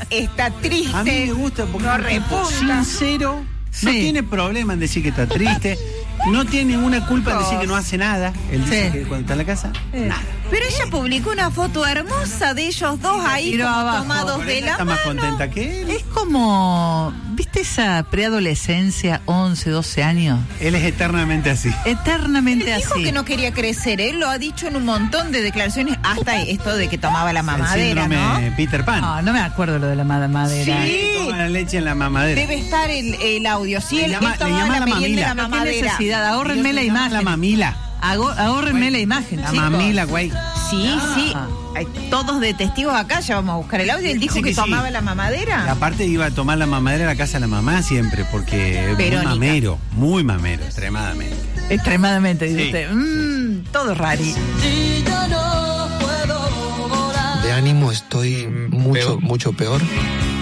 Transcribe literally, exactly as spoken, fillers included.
está triste. A mí me gusta porque no es un tipo repunta. sincero, Sí. no tiene problema en decir que está triste, no tiene ninguna culpa en decir que no hace nada. Él dice Sí. que cuando está en la casa, nada. Pero ella publicó una foto hermosa de ellos dos ahí tiró como abajo. tomados Pero de ella la está mano. más contenta que él. Es como, ¿viste esa preadolescencia, once, doce años? Él es eternamente así. Eternamente Él dijo así. que no quería crecer, él lo ha dicho en un montón de declaraciones, hasta esto de que tomaba la El mamadera, síndrome ¿no? Peter Pan. No, no me acuerdo lo de la mad- madera. Sí. Toma la leche en la mamadera. Debe estar el, el audio, sí, Le él, llama- él tomaba le llama la la merienda en la mamila. ¿Qué mamadera. necesidad? Ahórrenme Ellos la le llaman imagen. La mamila. Hago- ahórrenme la imagen. La chicos. mamila, güey. Sí, Ah. sí. Hay todos de testigos acá, ya vamos a buscar el audio. Él dijo Sí, que que sí. tomaba la Y mamadera. aparte iba a tomar la mamadera a la casa de la mamá siempre, porque es muy Verónica. mamero, muy mamero, extremadamente. Extremadamente, dice Sí, usted. Mm, todo rari. De ánimo estoy mucho, mucho peor.